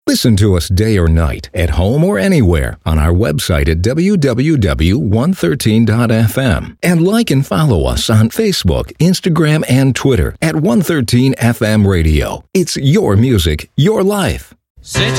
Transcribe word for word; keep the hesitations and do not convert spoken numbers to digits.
Listen to us day or night, at home or anywhere, on our website at w w w dot one thirteen dot f m. And like and follow us on Facebook, Instagram, and Twitter at one thirteen F M Radio. It's your music, your life. C'est